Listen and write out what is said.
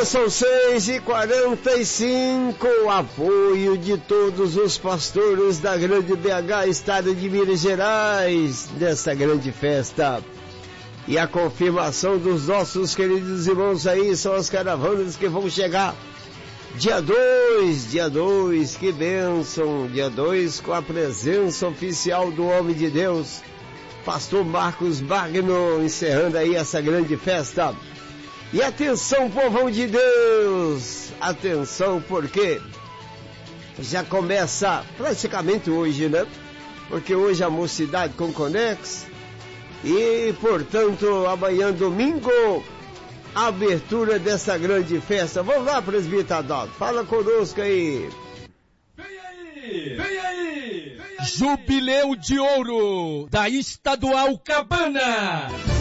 Agora são 6h45, apoio de todos os pastores da Grande BH, estado de Minas Gerais, nessa grande festa. E a confirmação dos nossos queridos irmãos aí são as caravanas que vão chegar dia 2, que bênção, dia 2 com a presença oficial do homem de Deus, pastor Marcos Magno, encerrando aí essa grande festa. E atenção, povão de Deus, atenção, porque já começa praticamente hoje, né? Porque hoje a Mocidade com Conex e, portanto, amanhã, domingo, a abertura dessa grande festa. Vamos lá, presbítero Adalto, fala conosco aí. Vem aí! Jubileu de Ouro da Estadual Cabana.